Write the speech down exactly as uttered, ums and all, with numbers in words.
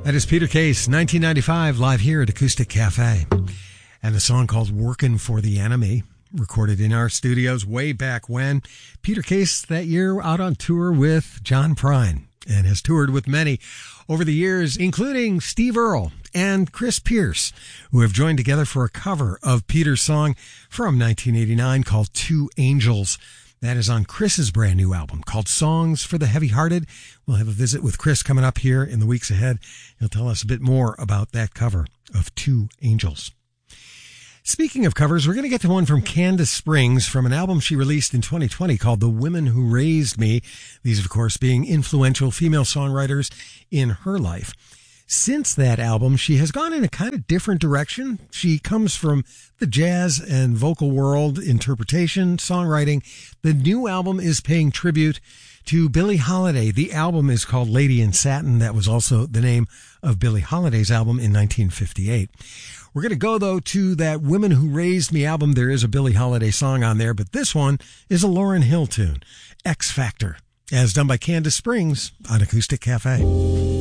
That is Peter Case, nineteen ninety-five, live here at Acoustic Cafe. And the song called Workin' for the Enemy, recorded in our studios way back when. Peter Case that year out on tour with John Prine, and has toured with many over the years, including Steve Earle and Chris Pierce, who have joined together for a cover of Peter's song from nineteen eighty-nine called Two Angels. That is on Chris's brand new album called Songs for the Heavy-Hearted. We'll have a visit with Chris coming up here in the weeks ahead. He'll tell us a bit more about that cover of Two Angels. Speaking of covers, we're going to get to one from Candace Springs from an album she released in twenty twenty called The Women Who Raised Me. These, of course, being influential female songwriters in her life. Since that album, she has gone in a kind of different direction. She comes from the jazz and vocal world, interpretation, songwriting. The new album is paying tribute to Billie Holiday. The album is called Lady in Satin. That was also the name of Billie Holiday's album in nineteen fifty-eight. We're going to go, though, to that Women Who Raised Me album. There is a Billie Holiday song on there, but this one is a Lauryn Hill tune, X Factor, as done by Candace Springs on Acoustic Cafe.